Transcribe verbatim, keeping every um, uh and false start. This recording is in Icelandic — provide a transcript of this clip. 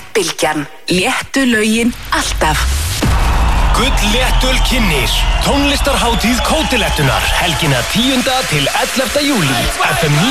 Bylgjan. Léttu lögin alltaf. Gullléttöl kynnir tónlistarhátíð Kótilettunnar helgina tíunda til ellefta júlí. F M